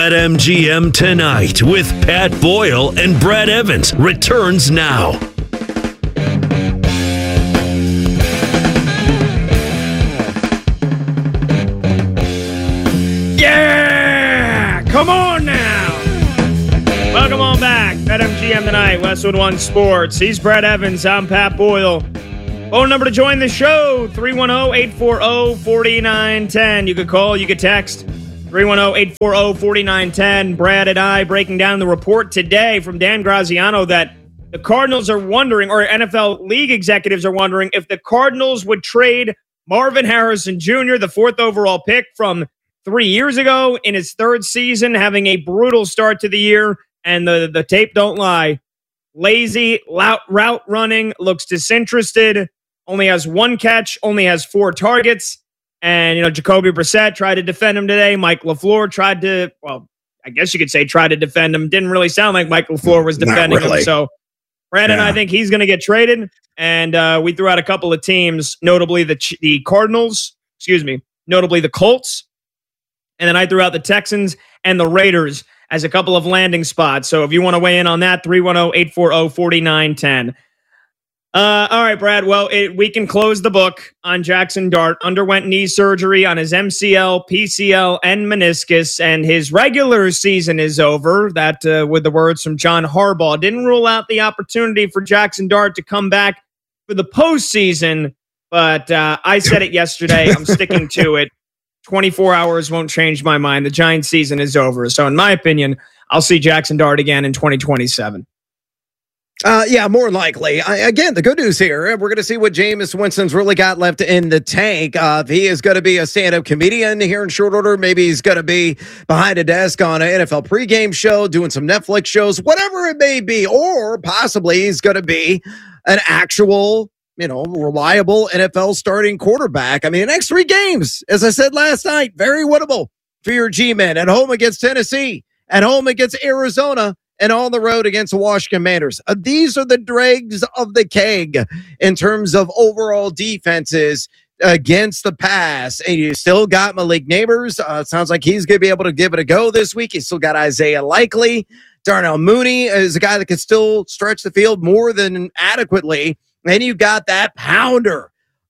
BetMGM Tonight with Pat Boyle and Brad Evans returns now. Yeah! Come on now! Welcome on back. BetMGM Tonight, Westwood One Sports. He's Brad Evans. I'm Pat Boyle. Phone number to join the show, 310-840-4910. You could call, you could text, 310-840-4910. Brad and I breaking down the report today from Dan Graziano that the Cardinals are wondering, or NFL league executives are wondering, if the Cardinals would trade Marvin Harrison Jr., the 4th overall pick from 3 years ago in his 3rd season, having a brutal start to the year, and the tape don't lie. Lazy, route running, looks disinterested, only has 1 catch, only has 4 targets. And, Jacoby Brissett tried to defend him today. Mike LaFleur tried to, well, I guess you could say tried to defend him. Didn't really sound like Mike LaFleur was defending him. So Brandon, I think he's going to get traded. And we threw out a couple of teams, notably the Cardinals, notably the Colts. And then I threw out the Texans and the Raiders as a couple of landing spots. So if you want to weigh in on that, 310-840-4910. All right, Brad. Well, we can close the book on Jackson Dart. Underwent knee surgery on his MCL, PCL, and meniscus, and his regular season is over. That, with the words from John Harbaugh, didn't rule out the opportunity for Jackson Dart to come back for the postseason. But I said it yesterday. I'm sticking to it. 24 hours won't change my mind. The Giants season is over. So in my opinion, I'll see Jackson Dart again in 2027. Yeah, more likely. Again, the good news here, we're going to see what Jameis Winston's really got left in the tank. If he is going to be a stand-up comedian here in short order, maybe he's going to be behind a desk on an NFL pregame show, doing some Netflix shows, whatever it may be. Or possibly he's going to be an actual, reliable NFL starting quarterback. I mean, the next 3 games, as I said last night, very winnable for your G-men. At home against Tennessee, at home against Arizona, and on the road against the Washington Commanders. These are the dregs of the keg in terms of overall defenses against the pass. And you still got Malik Neighbors. Sounds like he's going to be able to give it a go this week. You still got Isaiah Likely. Darnell Mooney is a guy that can still stretch the field more than adequately. And you got that pounder,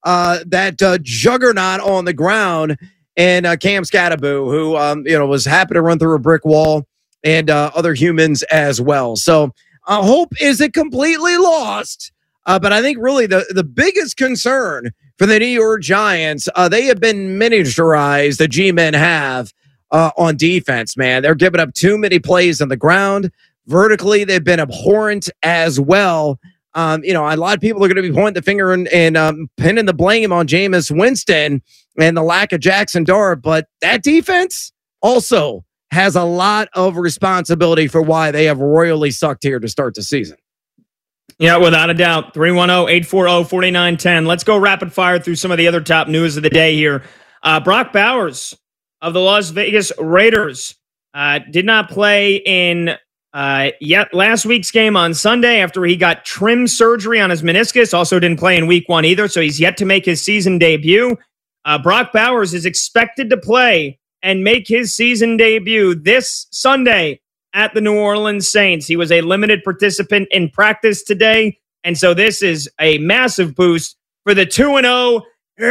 that juggernaut on the ground, and Cam Scatterbo, who was happy to run through a brick wall, and other humans as well. So hope isn't completely lost. But I think really the biggest concern for the New York Giants, they have been miniaturized, the G-men have, on defense, man. They're giving up too many plays on the ground. Vertically, they've been abhorrent as well. A lot of people are going to be pointing the finger and pinning the blame on Jameis Winston and the lack of Jackson Dart. But that defense also has a lot of responsibility for why they have royally sucked here to start the season. Yeah, without a doubt. 310-840-4910. Let's go rapid fire through some of the other top news of the day here. Brock Bowers of the Las Vegas Raiders did not play in yet last week's game on Sunday after he got trim surgery on his meniscus. Also didn't play in week 1 either, so he's yet to make his season debut. Brock Bowers is expected to play and make his season debut this Sunday at the New Orleans Saints. He was a limited participant in practice today, and so this is a massive boost for the 2-0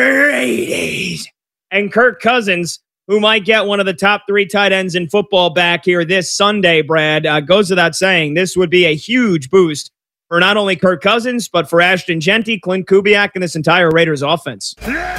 Raiders. And Kirk Cousins, who might get one of the top 3 tight ends in football back here this Sunday, Brad, goes without saying, this would be a huge boost for not only Kirk Cousins, but for Ashton Jeanty, Clint Kubiak, and this entire Raiders offense.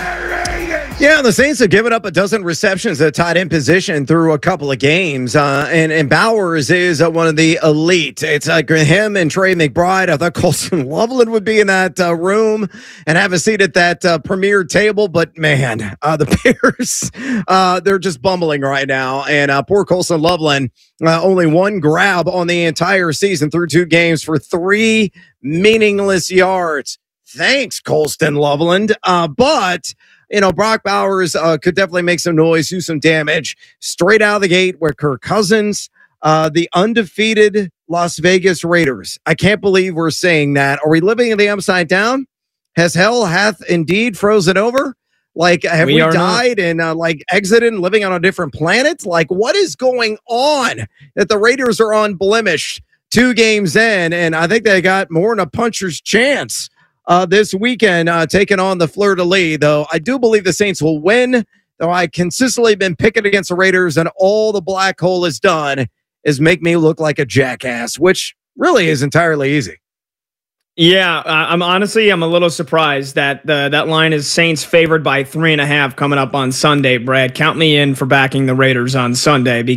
Yeah, the Saints have given up a dozen receptions at tight end position through a couple of games, and Bowers is one of the elite. It's like him and Trey McBride. I thought Colson Loveland would be in that room and have a seat at that premier table, but man, the Bears, they're just bumbling right now, and poor Colson Loveland, only 1 grab on the entire season through 2 games for 3 meaningless yards. Thanks, Colston Loveland, but Brock Bowers could definitely make some noise, do some damage straight out of the gate where Kirk Cousins, the undefeated Las Vegas Raiders. I can't believe we're saying that. Are we living in the upside down? Has hell hath indeed frozen over? Like, have we are died and like exited and living on a different planet? Like, what is going on that the Raiders are unblemished 2 games in? And I think they got more than a puncher's chance this weekend taking on the Fleur-de-Lis, though I do believe the Saints will win, though I consistently been picking against the Raiders, and all the black hole has done is make me look like a jackass, which really is entirely easy. Yeah, I'm a little surprised that that line is Saints favored by 3.5 coming up on Sunday, Brad. Count me in for backing the Raiders on Sunday.